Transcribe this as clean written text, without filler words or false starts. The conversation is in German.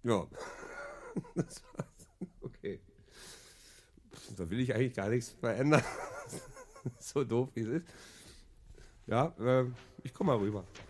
Ja. Das war's. Okay. Da will ich eigentlich gar nichts verändern. So doof wie es ist. Ja, ich komme mal rüber.